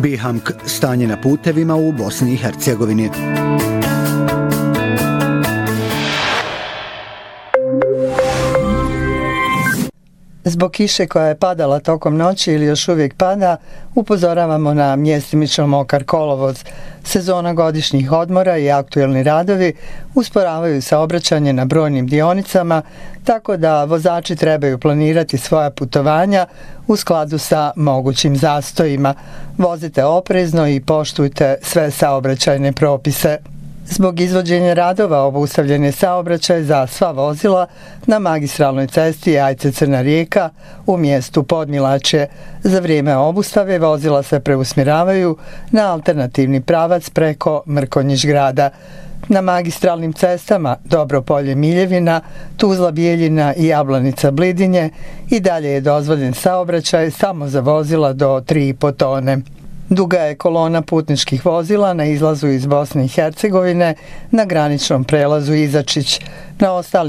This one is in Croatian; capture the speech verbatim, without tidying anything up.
Bihamk, stanje na putevima u Bosni i Hercegovini. Zbog kiše koja je padala tokom noći ili još uvijek pada, upozoravamo na mjestimično mokar kolovoz. Sezona godišnjih odmora i aktuelni radovi usporavaju saobraćanje na brojnim dionicama, tako da vozači trebaju planirati svoja putovanja u skladu sa mogućim zastojima. Vozite oprezno i poštujte sve saobraćajne propise. Zbog izvođenja radova obustavljen je saobraćaj za sva vozila na magistralnoj cesti Ajce-Crna Rijeka u mjestu Podmilačje. Za vrijeme obustave vozila se preusmjeravaju na alternativni pravac preko Mrkonjić grada. Na magistralnim cestama Dobropolje-Miljevina, Tuzla-Bijeljina i Jablanica-Blidinje i dalje je dozvoljen saobraćaj samo za vozila do tri i po tone. Duga je kolona putničkih vozila na izlazu iz Bosne i Hercegovine na graničnom prelazu Izačić. Na ostalim